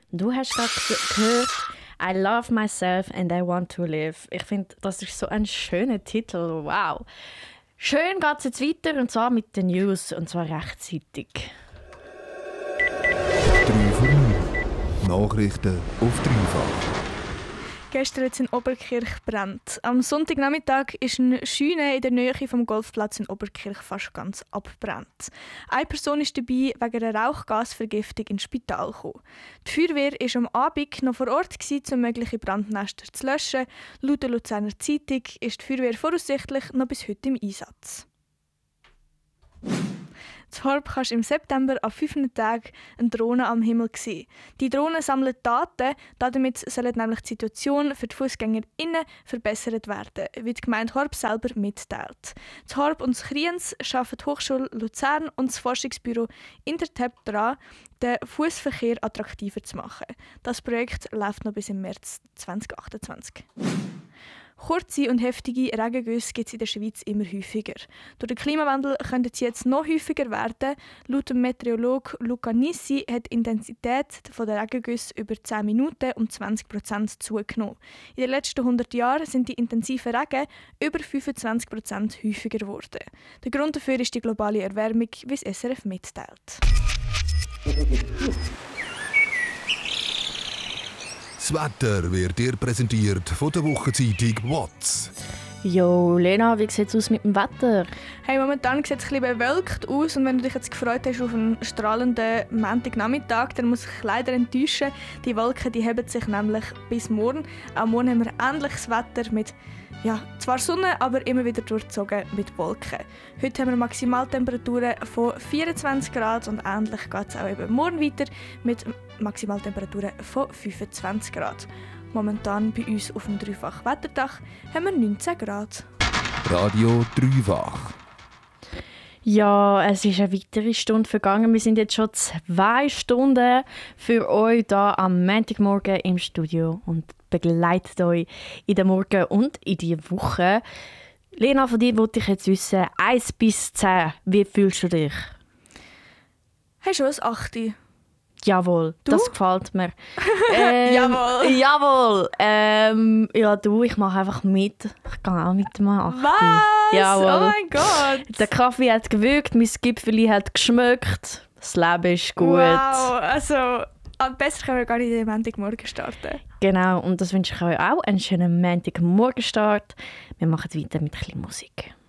Du hast gerade gehört, I love myself and I want to live. Ich finde, das ist so ein schöner Titel. Wow. Schön geht es jetzt weiter, und zwar mit den News, und zwar rechtzeitig. 3 vor 9. Nachrichten auf dreifach. Gestern hat es in Oberkirch brennt. Am Sonntagnachmittag ist eine Scheune in der Nähe vom Golfplatz in Oberkirch fast ganz abbrennt. Eine Person ist dabei wegen einer Rauchgasvergiftung ins Spital gekommen. Die Feuerwehr war am Abend noch vor Ort, um mögliche Brandnester zu löschen. Laut der Luzerner Zeitung ist die Feuerwehr voraussichtlich noch bis heute im Einsatz. In Horb kannst du im September an 5 Tagen eine Drohne am Himmel sehen. Die Drohne sammelt Daten, damit soll nämlich die Situation für die FussgängerInnen verbessert werden, wie die Gemeinde Horb selber mitteilt. In Horb und Kriens arbeiten die Hochschule Luzern und das Forschungsbüro Intertep daran, den Fußverkehr attraktiver zu machen. Das Projekt läuft noch bis im März 2028. Kurze und heftige Regengüsse gibt es in der Schweiz immer häufiger. Durch den Klimawandel könnten sie jetzt noch häufiger werden. Laut dem Meteorologen Luca Nissi hat die Intensität der Regengüsse über 10 Minuten um 20% zugenommen. In den letzten 100 Jahren sind die intensiven Regen über 25% häufiger geworden. Der Grund dafür ist die globale Erwärmung, wie es SRF mitteilt. Das Wetter wird dir präsentiert von der Wochenzeitung WOTS. Jo, Lena, wie sieht es aus mit dem Wetter? Hey, momentan sieht es ein bisschen bewölkt aus und wenn du dich jetzt gefreut hast auf einen strahlenden Montagnachmittag, dann muss ich leider enttäuschen. Die Wolken die heben sich nämlich bis morgen. Auch morgen haben wir ähnliches Wetter mit zwar Sonne, aber immer wieder durchgezogen mit Wolken. Heute haben wir Maximaltemperaturen von 24 Grad und ähnlich geht es auch eben morgen weiter mit Maximaltemperaturen von 25 Grad. Momentan bei uns auf dem Dreifach Wetterdach haben wir 19 Grad. Radio Dreifach. Ja, es ist eine weitere Stunde vergangen. Wir sind jetzt schon 2 Stunden für euch hier am Montagmorgen im Studio und begleitet euch in den Morgen und in die Woche. Lena, von dir wollte ich jetzt wissen, 1 bis 10, wie fühlst du dich? Hast du ein 8? Jawohl, Du? das gefällt mir. Jawohl. Jawohl. Ich mache einfach mit. Ich gehe auch mit dem 8. Was? Jawohl. Oh mein Gott! Der Kaffee hat gewirkt, mein Gipfeli hat geschmeckt. Das Leben ist gut. Wow, also besser können wir gar nicht den Montagmorgen starten. Genau, und das wünsche ich euch auch. Einen schönen Montagmorgenstart. Wir machen weiter mit ein bisschen Musik.